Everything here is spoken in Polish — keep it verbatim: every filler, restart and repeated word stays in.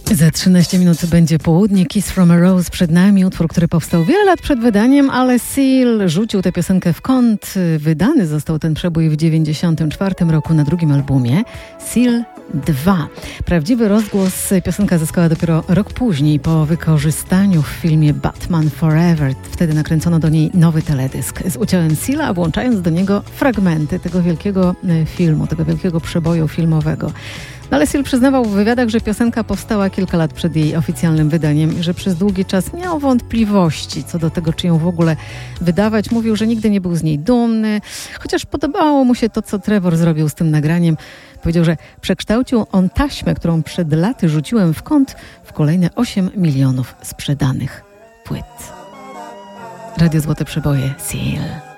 Za trzynaście minut będzie południe. Kiss from a Rose przed nami. Utwór, który powstał wiele lat przed wydaniem, ale Seal rzucił tę piosenkę w kąt. Wydany został ten przebój w dziewięćdziesiątym czwartym roku na drugim albumie Seal dwa. Prawdziwy rozgłos piosenka zyskała dopiero rok później po wykorzystaniu w filmie Batman Forever. Wtedy nakręcono do niej nowy teledysk z udziałem Seala, włączając do niego fragmenty tego wielkiego filmu, tego wielkiego przeboju filmowego. No ale Seal przyznawał w wywiadach, że piosenka powstała kilka lat przed jej oficjalnym wydaniem i że przez długi czas miał wątpliwości co do tego, czy ją w ogóle wydawać. Mówił, że nigdy nie był z niej dumny, chociaż podobało mu się to, co Trevor zrobił z tym nagraniem. Powiedział, że przekształcił on taśmę, którą przed laty rzuciłem w kąt, w kolejne osiem milionów sprzedanych płyt. Radio Złote Przeboje, Seal.